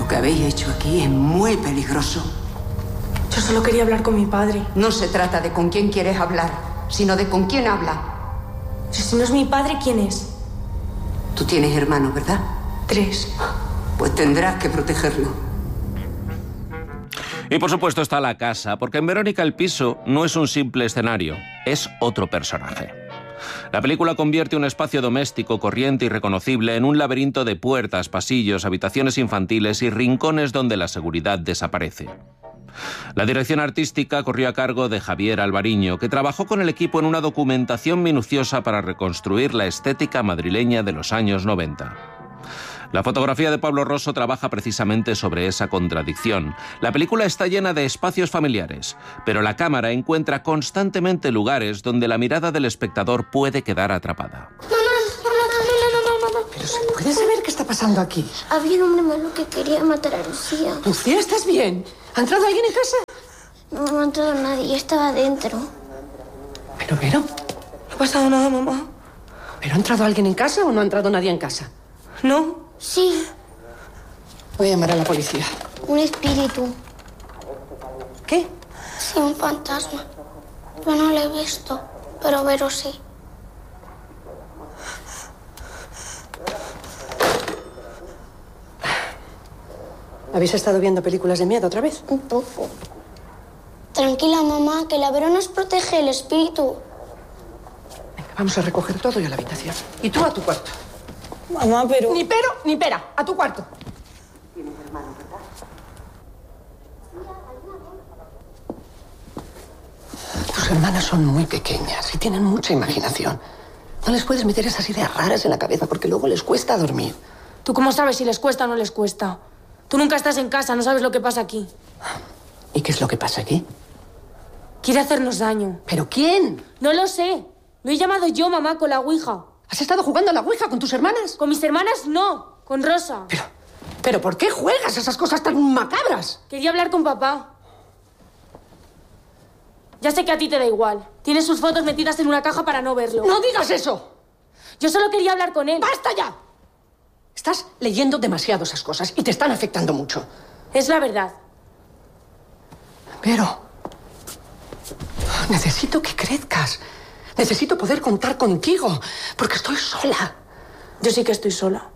Lo que habéis hecho aquí es muy peligroso. Yo solo quería hablar con mi padre. No se trata de con quién quieres hablar, sino de con quién habla. Si no es mi padre, ¿quién es? Tú tienes hermanos, ¿verdad? 3. Pues tendrás que protegerlo. Y por supuesto está la casa, porque en Verónica el piso no es un simple escenario, es otro personaje. La película convierte un espacio doméstico corriente y reconocible en un laberinto de puertas, pasillos, habitaciones infantiles y rincones donde la seguridad desaparece. La dirección artística corrió a cargo de Javier Alvariño, que trabajó con el equipo en una documentación minuciosa para reconstruir la estética madrileña de los años 90. La fotografía de Pablo Rosso trabaja precisamente sobre esa contradicción. La película está llena de espacios familiares, pero la cámara encuentra constantemente lugares donde la mirada del espectador puede quedar atrapada. Mamá. ¿Pero se puede saber qué está pasando aquí? Había un hombre malo que quería matar a Lucía. Lucía, ¿estás bien? ¿Ha entrado alguien en casa? No ha entrado nadie, estaba dentro. Pero... No ha pasado nada, mamá. ¿Pero ha entrado alguien en casa o no ha entrado nadie en casa? No. Sí, Voy a llamar a la policía. un espíritu. ¿Qué? Sí, un fantasma. Yo no lo he visto, pero Vero sí. ¿Habéis estado viendo películas de miedo otra vez? Un poco. Tranquila, mamá, que la Vero nos protege el espíritu. Venga, vamos a recoger todo y a la habitación. Y tú a tu cuarto. Mamá, pero... Ni pero ni pera. A tu cuarto. ¿Tienes hermano, verdad? Tus hermanas son muy pequeñas y tienen mucha imaginación. No les puedes meter esas ideas raras en la cabeza porque luego les cuesta dormir. ¿Tú cómo sabes si les cuesta o no les cuesta? Tú nunca estás en casa, no sabes lo que pasa aquí. ¿Y qué es lo que pasa aquí? Quiere hacernos daño. ¿Pero quién? No lo sé. Lo he llamado yo, mamá, con la ouija. ¿Has estado jugando a la ouija con tus hermanas? Con mis hermanas, no. Con Rosa. ¿Pero por qué juegas a esas cosas tan macabras? Quería hablar con papá. Ya sé que a ti te da igual. Tienes sus fotos metidas en una caja para no verlo. ¡No digas eso! Yo solo quería hablar con él. ¡Basta ya! Estás leyendo demasiado esas cosas y te están afectando mucho. Es la verdad. Pero... necesito que crezcas. Necesito poder contar contigo, porque estoy sola. Yo sí que estoy sola.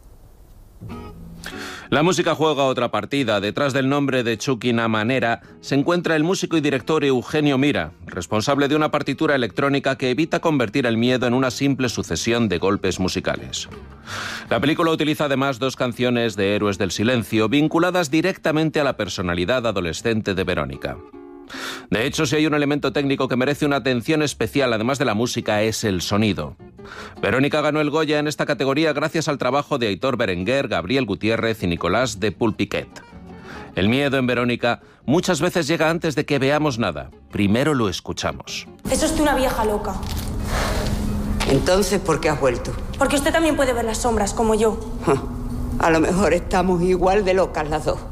La música juega otra partida. Detrás del nombre de Chucky Manera se encuentra el músico y director Eugenio Mira, responsable de una partitura electrónica que evita convertir el miedo en una simple sucesión de golpes musicales. La película utiliza además 2 canciones de Héroes del Silencio vinculadas directamente a la personalidad adolescente de Verónica. De hecho, si hay un elemento técnico que merece una atención especial, además de la música, es el sonido. Verónica ganó el Goya en esta categoría gracias al trabajo de Aitor Berenguer, Gabriel Gutiérrez y Nicolás de Pulpiquet. El miedo en Verónica muchas veces llega antes de que veamos nada. Primero lo escuchamos. Es usted una vieja loca. Entonces, ¿por qué has vuelto? Porque usted también puede ver las sombras, como yo. A lo mejor estamos igual de locas las dos.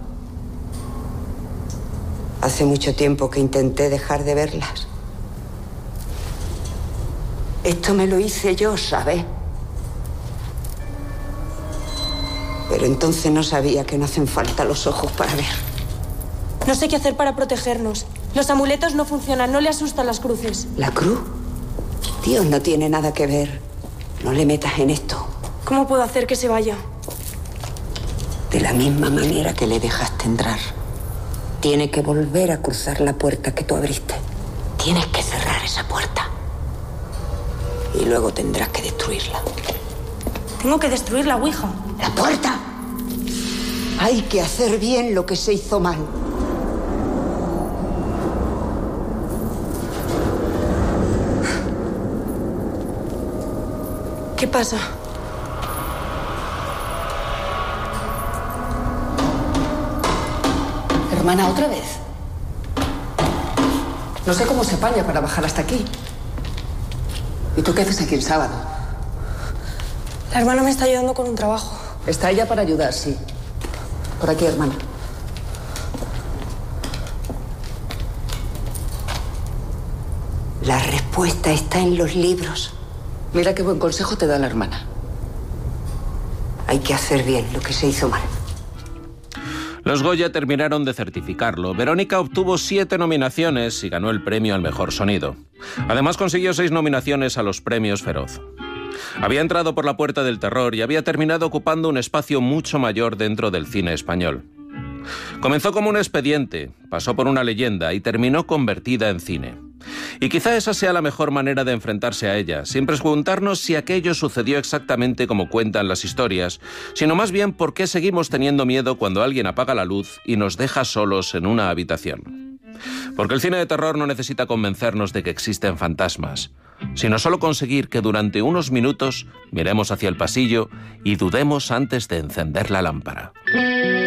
Hace mucho tiempo que intenté dejar de verlas. Esto me lo hice yo, ¿sabes? Pero entonces no sabía que no hacen falta los ojos para ver. No sé qué hacer para protegernos. Los amuletos no funcionan, no le asustan las cruces. ¿La cruz? Dios no tiene nada que ver. No le metas en esto. ¿Cómo puedo hacer que se vaya? De la misma manera que le dejaste entrar. Tiene que volver a cruzar la puerta que tú abriste. Tienes que cerrar esa puerta. Y luego tendrás que destruirla. Tengo que destruir la ouija. ¡La puerta! Hay que hacer bien lo que se hizo mal. ¿Qué pasa? Hermana, ¿otra vez? No sé cómo se apaña para bajar hasta aquí. ¿Y tú qué haces aquí el sábado? La hermana me está ayudando con un trabajo. Está ella para ayudar, sí. Por aquí, hermana. La respuesta está en los libros. Mira qué buen consejo te da la hermana. Hay que hacer bien lo que se hizo mal. Los Goya terminaron de certificarlo. Verónica obtuvo 7 nominaciones y ganó el premio al mejor sonido. Además consiguió 6 nominaciones a los premios Feroz. Había entrado por la puerta del terror y había terminado ocupando un espacio mucho mayor dentro del cine español. Comenzó como un expediente, pasó por una leyenda y terminó convertida en cine. Y quizá esa sea la mejor manera de enfrentarse a ella, sin preguntarnos si aquello sucedió exactamente como cuentan las historias, sino más bien por qué seguimos teniendo miedo cuando alguien apaga la luz y nos deja solos en una habitación. Porque el cine de terror no necesita convencernos de que existen fantasmas, sino solo conseguir que durante unos minutos miremos hacia el pasillo y dudemos antes de encender la lámpara.